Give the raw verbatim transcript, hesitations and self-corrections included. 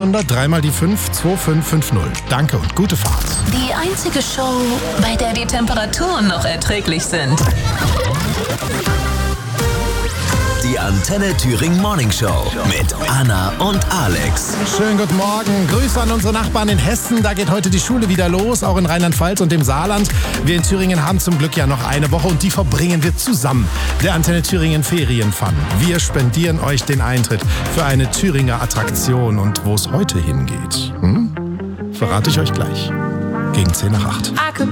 achthundert, dreimal die fünf, zwei fünf fünf null. Danke und gute Fahrt. Die einzige Show, bei der die Temperaturen noch erträglich sind. Die Antenne Thüringen Morning Show mit Anna und Alex. Schönen guten Morgen. Grüße an unsere Nachbarn in Hessen. Da geht heute die Schule wieder los, auch in Rheinland-Pfalz und dem Saarland. Wir in Thüringen haben zum Glück ja noch eine Woche und die verbringen wir zusammen. Der Antenne Thüringen Ferienfun. Wir spendieren euch den Eintritt für eine Thüringer Attraktion. Und wo es heute hingeht, hm? verrate ich euch gleich. Gegen zehn nach acht.